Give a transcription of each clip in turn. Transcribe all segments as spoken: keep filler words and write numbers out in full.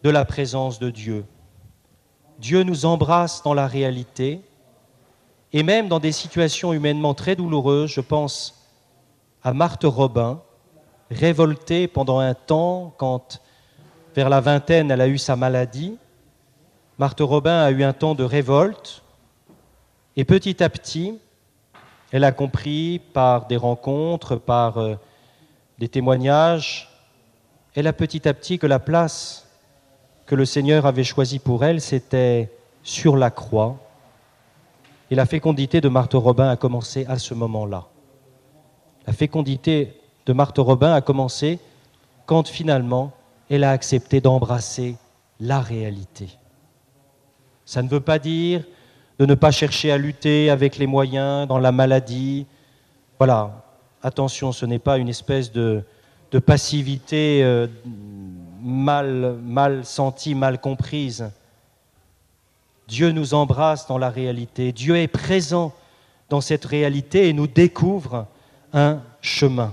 de la présence de Dieu. Dieu nous embrasse dans la réalité, et même dans des situations humainement très douloureuses. Je pense à Marthe Robin, révoltée pendant un temps quand, vers la vingtaine, elle a eu sa maladie. Marthe Robin a eu un temps de révolte, et petit à petit, elle a compris par des rencontres, par euh, des témoignages, elle a petit à petit que la place que le Seigneur avait choisie pour elle, c'était sur la croix. Et la fécondité de Marthe Robin a commencé à ce moment-là. La fécondité de Marthe Robin a commencé quand finalement elle a accepté d'embrasser la réalité. Ça ne veut pas dire de ne pas chercher à lutter avec les moyens dans la maladie. Voilà, attention, ce n'est pas une espèce de, de passivité euh, mal, mal sentie, mal comprise. Dieu nous embrasse dans la réalité. Dieu est présent dans cette réalité et nous découvre un chemin.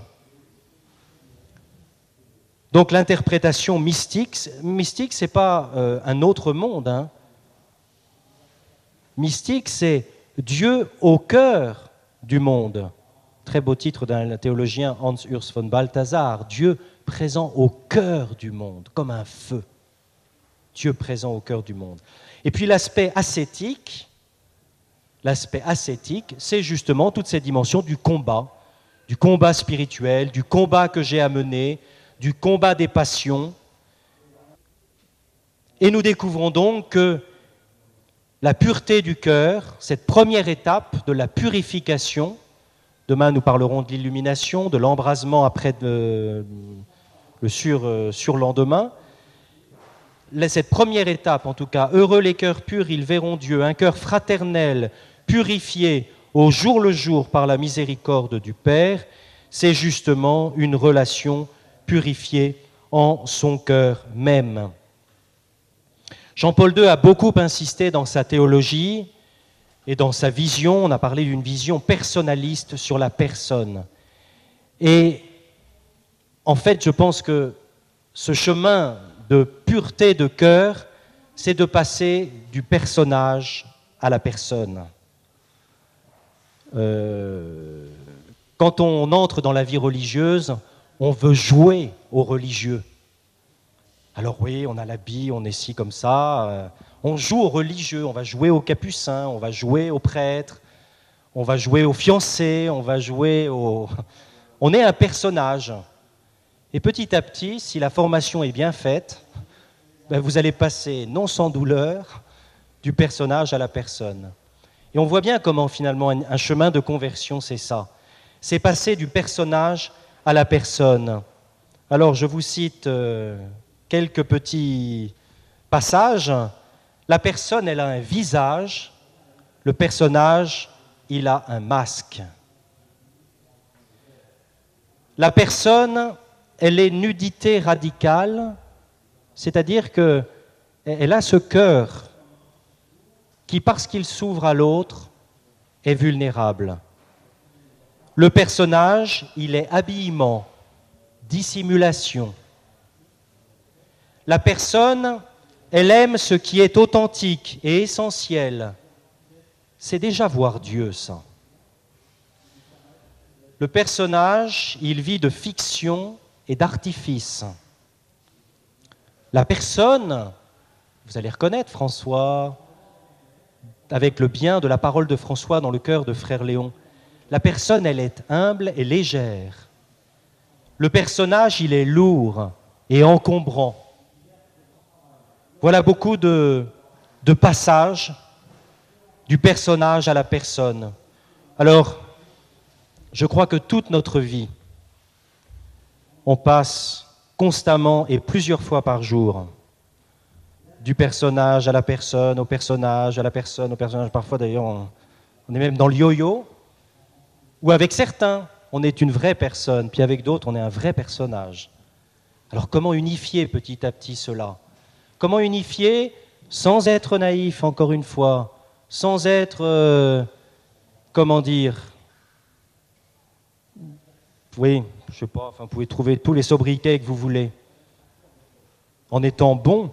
Donc l'interprétation mystique, mystique, ce n'est pas euh, un autre monde. Hein. Mystique, c'est Dieu au cœur du monde. Très beau titre d'un théologien, Hans Urs von Balthasar. Dieu présent au cœur du monde, comme un feu. Dieu présent au cœur du monde. Et puis l'aspect ascétique, l'aspect ascétique, c'est justement toute cette dimension du combat, du combat spirituel, du combat que j'ai à mener, du combat des passions. Et nous découvrons donc que la pureté du cœur, cette première étape de la purification, demain nous parlerons de l'illumination, de l'embrasement après de, le sur, surlendemain, cette première étape en tout cas, heureux les cœurs purs, ils verront Dieu, un cœur fraternel, purifié au jour le jour par la miséricorde du Père, c'est justement une relation purifiée en son cœur même. Jean-Paul deux a beaucoup insisté dans sa théologie et dans sa vision, on a parlé d'une vision personnaliste sur la personne. Et en fait, je pense que ce chemin de pureté de cœur, c'est de passer du personnage à la personne. Euh, quand on entre dans la vie religieuse, on veut jouer aux religieux. Alors oui, on a l'habit, on est ci comme ça, euh, on joue aux religieux, on va jouer aux capucins, on va jouer aux prêtres, on va jouer aux fiancés, on va jouer aux... On est un personnage. Et petit à petit, si la formation est bien faite, ben vous allez passer, non sans douleur, du personnage à la personne. Et on voit bien comment finalement un chemin de conversion, c'est ça. C'est passer du personnage à la personne. Alors je vous cite euh, quelques petits passages. La personne, elle a un visage. Le personnage, il a un masque. La personne, elle est nudité radicale, c'est-à-dire qu'elle a ce cœur qui, parce qu'il s'ouvre à l'autre, est vulnérable. Le personnage, il est habillement, dissimulation. La personne, elle aime ce qui est authentique et essentiel. C'est déjà voir Dieu, ça. Le personnage, il vit de fiction et d'artifice. La personne, vous allez reconnaître François, avec le bien de la parole de François dans le cœur de Frère Léon. La personne, elle est humble et légère. Le personnage, il est lourd et encombrant. Voilà beaucoup de, de passages du personnage à la personne. Alors, je crois que toute notre vie, on passe constamment et plusieurs fois par jour du personnage à la personne, au personnage, à la personne, au personnage. Parfois d'ailleurs, on, on est même dans le yo-yo, ou avec certains, on est une vraie personne, puis avec d'autres, on est un vrai personnage. Alors comment unifier petit à petit cela ? Comment unifier sans être naïf, encore une fois, sans être, euh, comment dire, oui, je sais pas, enfin, vous pouvez trouver tous les sobriquets que vous voulez, en étant bon